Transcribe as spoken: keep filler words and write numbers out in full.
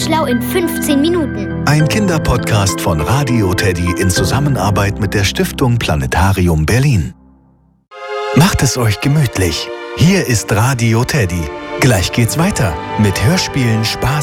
schlau in fünfzehn Minuten. Ein Kinderpodcast von Radio Teddy in Zusammenarbeit mit der Stiftung Planetarium Berlin. Macht es euch gemütlich. Hier ist Radio Teddy. Gleich geht's weiter mit Hörspielen, Spaß